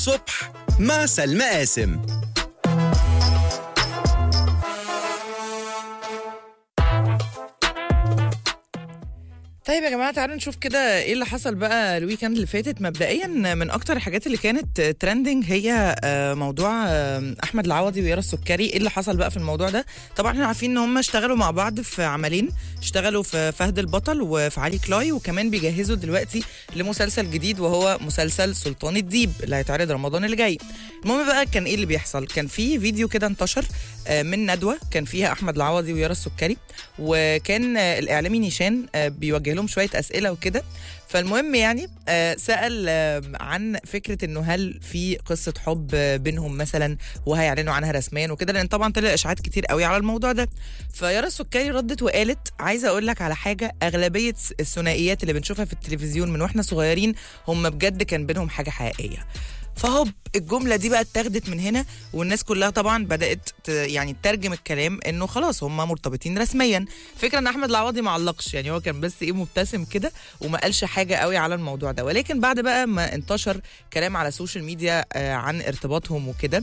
الصبح مع سلمى قاسم. طيب يا جماعة تعالوا نشوف كده ايه اللي حصل بقى الويكند اللي فاتت. مبدئيا من اكتر الحاجات اللي كانت ترندنج هي موضوع احمد العوضي ويارا السكري. ايه اللي حصل بقى في الموضوع ده؟ طبعا احنا عارفين ان هم اشتغلوا مع بعض في عملين، اشتغلوا في فهد البطل وفي علي كلاي، وكمان بيجهزوا دلوقتي لمسلسل جديد وهو مسلسل سلطان الديب اللي هيتعرض رمضان اللي جاي. المهم بقى كان ايه اللي بيحصل؟ كان في فيديو كده انتشر من ندوة كان فيها احمد العوضي ويارا السكري، وكان الاعلامي نيشان بيوجه لهم شويه اسئله وكده. فالمهم يعني سأل عن فكرة انه هل في قصة حب بينهم مثلا وهيعلنوا عنها رسميا وكده، لان طبعا طلع اشاعات كتير قوي على الموضوع ده. فيارا السكري ردت وقالت عايزة اقول لك على حاجة، اغلبية الثنائيات اللي بنشوفها في التلفزيون من واحنا صغيرين هم بجد كان بينهم حاجة حقيقية. فهوب الجمله دي بقى اتاخدت من هنا، والناس كلها طبعا بدات يعني تترجم الكلام انه خلاص هم مرتبطين رسميا. فكره ان احمد العوضي ما علقش، يعني هو كان بس مبتسم كده وما قالش حاجه قوي على الموضوع ده. ولكن بعد بقى ما انتشر كلام على السوشيال ميديا عن ارتباطهم وكده،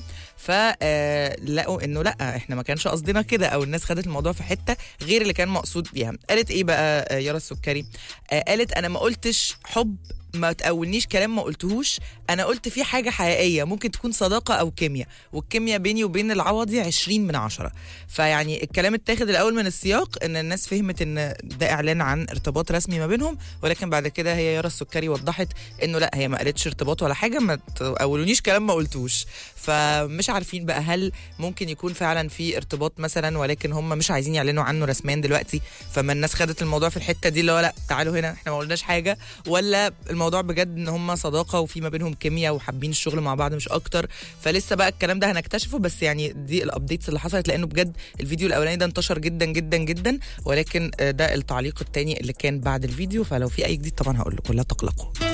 فلقوا انه لا احنا ما كانش قصدنا كده، او الناس خدت الموضوع في حته غير اللي كان مقصود بيها. قالت ايه بقى يارا السكري؟ قالت انا ما قلتش حب، ما تقولنيش كلام ما قلتهوش، انا قلت في حاجه حقيقيه ممكن تكون صداقه او كيمياء، والكيمياء بيني وبين العوضي 20/10. فيعني الكلام اتاخد الاول من السياق ان الناس فهمت ان ده اعلان عن ارتباط رسمي ما بينهم، ولكن بعد كده هي يارا السكري وضحت انه لا هي ما قالتش ارتباط ولا حاجه، ما تقولونيش كلام ما قلتوش. فمش عارفين بقى هل ممكن يكون فعلا في ارتباط مثلا ولكن هم مش عايزين يعلنوا عنه رسميا دلوقتي، فما الناس خدت الموضوع في الحته دي اللي هو لا تعالوا هنا احنا ما قلناش حاجه، ولا الموضوع بجد ان هم صداقه وفي ما بينهم كيمياء وحابين الشغل مع بعض مش اكتر. فلسه بقى الكلام ده هنكتشفه، بس يعني دي الابديتس اللي حصلت، لانه بجد الفيديو الاولاني ده انتشر جدا جدا جدا، ولكن ده التعليق الثاني اللي كان بعد الفيديو. فلو في اي جديد طبعا هقول لكم لا تقلقوا.